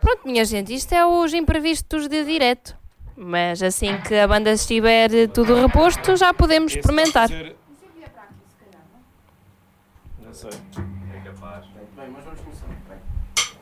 Pronto, minha gente, isto é os imprevistos de direto. Mas assim que a banda estiver tudo reposto, já podemos experimentar. Não sei. É capaz. Bem, mas vamos começar.